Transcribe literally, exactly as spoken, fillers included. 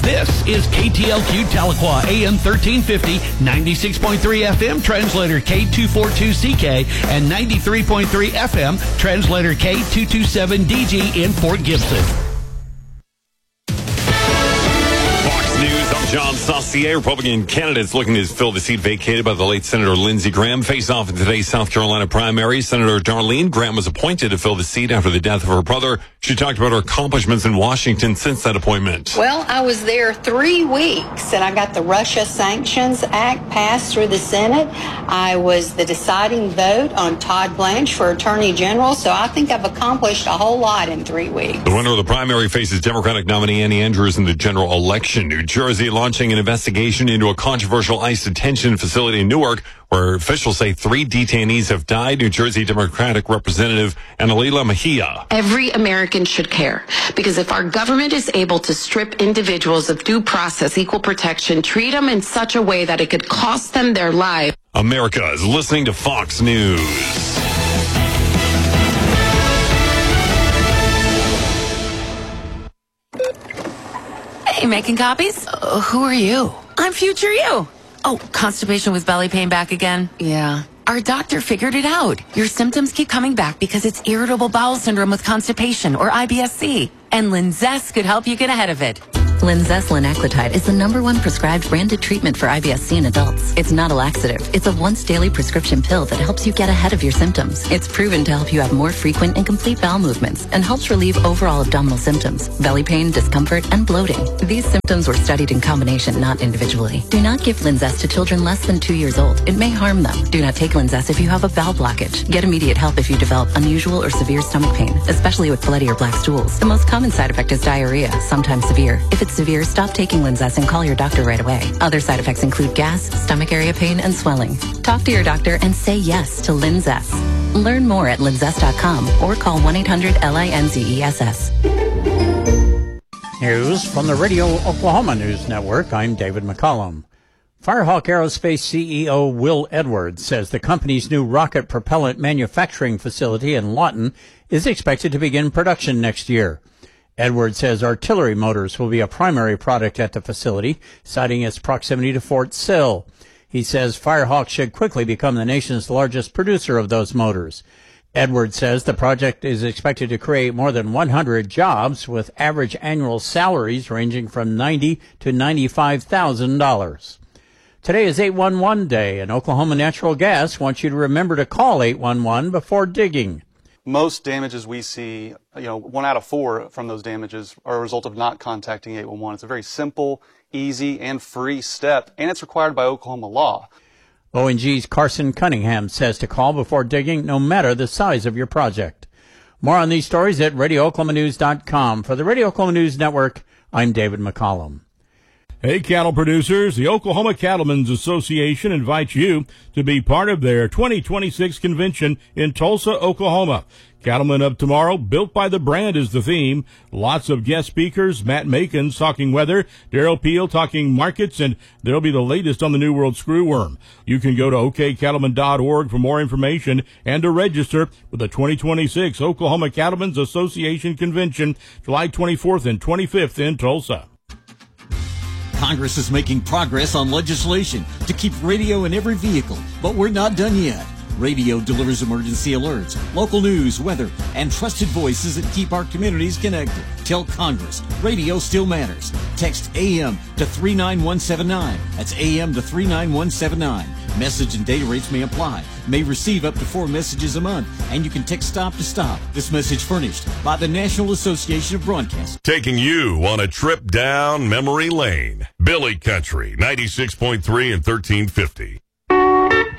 This is K T L Q Tahlequah, A M thirteen fifty, ninety-six point three F M, translator K two forty-two C K, and ninety-three point three F M, translator K two twenty-seven D G in Fort Gibson. News, I'm John Saucier. Republican candidates looking to fill the seat vacated by the late Senator Lindsey Graham face off in today's South Carolina primary. Senator Darlene Graham was appointed to fill the seat after the death of her brother. She talked about her accomplishments in Washington since that appointment. Well, I was there three weeks, and I got the Russia Sanctions Act passed through the Senate. I was the deciding vote on Todd Blanche for Attorney General, so I think I've accomplished a whole lot in three weeks. The winner of the primary faces Democratic nominee Annie Andrews in the general election. New Jersey launching an investigation into a controversial ICE detention facility in Newark, where officials say three detainees have died. New Jersey Democratic Representative Annalila Mejia. Every American should care, because if our government is able to strip individuals of due process, equal protection, treat them in such a way that it could cost them their life. America is listening to Fox News. Hey, making copies? Uh, who are you? I'm future you. Oh, constipation with belly pain back again? Yeah. Our doctor figured it out. Your symptoms keep coming back because it's irritable bowel syndrome with constipation, or I B S C. And Linzess could help you get ahead of it. Linzess linaclotide is the number one prescribed branded treatment for I B S C in adults. It's not a laxative. It's a once daily prescription pill that helps you get ahead of your symptoms. It's proven to help you have more frequent and complete bowel movements and helps relieve overall abdominal symptoms, belly pain, discomfort, and bloating. These symptoms were studied in combination, not individually. Do not give Linzess to children less than two years old. It may harm them. Do not take Linzess if you have a bowel blockage. Get immediate help if you develop unusual or severe stomach pain, especially with bloody or black stools. The most common side effect is diarrhea, sometimes severe. If it's severe, stop taking Linzess and call your doctor right away. Other side effects include gas, stomach area pain, and swelling. Talk to your doctor and say yes to Linzess. Learn more at linzess dot com or call one eight hundred L I N Z E S S. News from the Radio Oklahoma News Network. I'm David McCollum. Firehawk Aerospace C E O Will Edwards says the company's new rocket propellant manufacturing facility in Lawton is expected to begin production next year. Edwards says artillery motors will be a primary product at the facility, citing its proximity to Fort Sill. He says Firehawk should quickly become the nation's largest producer of those motors. Edwards says the project is expected to create more than one hundred jobs, with average annual salaries ranging from ninety thousand dollars to ninety-five thousand dollars. Today is eight one one Day, and Oklahoma Natural Gas wants you to remember to call eight one one before digging. Most damages we see, you know, one out of four from those damages are a result of not contacting eight one one. It's a very simple, easy, and free step, and it's required by Oklahoma law. O N G's Carson Cunningham says to call before digging, no matter the size of your project. More on these stories at radio oklahoma news dot com. For the Radio Oklahoma News Network, I'm David McCollum. Hey, cattle producers, the Oklahoma Cattlemen's Association invites you to be part of their twenty twenty-six convention in Tulsa, Oklahoma. Cattlemen of Tomorrow, built by the brand is the theme. Lots of guest speakers, Matt Makins talking weather, Daryl Peel talking markets, and there'll be the latest on the New World screwworm. You can go to o k cattlemen dot org for more information and to register for the twenty twenty-six Oklahoma Cattlemen's Association Convention, July twenty-fourth and twenty-fifth in Tulsa. Congress is making progress on legislation to keep radio in every vehicle, but we're not done yet. Radio delivers emergency alerts, local news, weather, and trusted voices that keep our communities connected. Tell Congress, radio still matters. Text A M to three nine one seven nine. That's A M to three nine one seven nine. Message and data rates may apply. May receive up to four messages a month, and you can text stop to stop. This message furnished by the National Association of Broadcasters. Taking you on a trip down memory lane. Billy Country, ninety-six point three and thirteen fifty.